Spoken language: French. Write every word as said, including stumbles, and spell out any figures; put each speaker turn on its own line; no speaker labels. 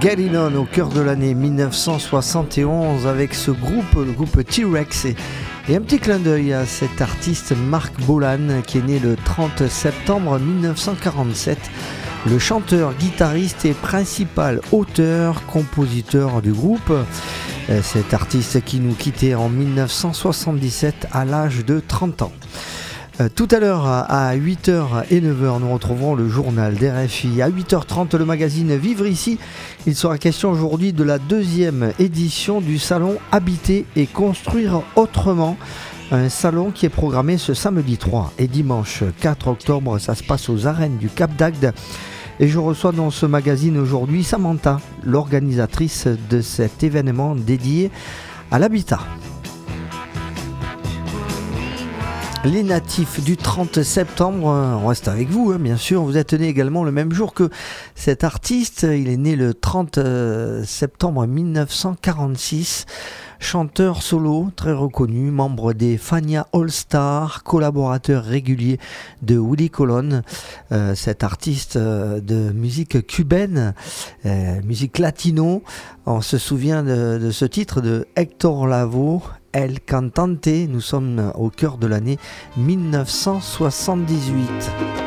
Getting On au cœur de l'année dix-neuf cent soixante et onze avec ce groupe, le groupe T-Rex. Et, et un petit clin d'œil à cet artiste Marc Bolan qui est né le trente septembre dix-neuf cent quarante-sept. Le chanteur, guitariste et principal auteur, compositeur du groupe. Cet artiste qui nous quittait en dix-neuf cent soixante-dix-sept à l'âge de trente ans. Euh, tout à l'heure à huit heures et neuf heures, nous retrouverons le journal d'R F I. À huit heures trente, le magazine Vivre ici. Il sera question aujourd'hui de la deuxième édition du salon Habiter et construire autrement. Un salon qui est programmé ce samedi trois et dimanche quatre octobre. Ça se passe aux arènes du Cap d'Agde. Et je reçois dans ce magazine aujourd'hui Samantha, l'organisatrice de cet événement dédié à l'habitat. Les natifs du trente septembre, on reste avec vous, hein, bien sûr. Vous êtes né également le même jour que cet artiste. Il est né le trente septembre dix-neuf cent quarante-six. Chanteur solo, très reconnu, membre des Fania All Stars, collaborateur régulier de Willie Colon, euh, cet artiste euh, de musique cubaine, euh, musique latino. On se souvient de, de ce titre de Héctor Lavoe, El Cantante. Nous sommes au cœur de l'année dix-neuf cent soixante-dix-huit.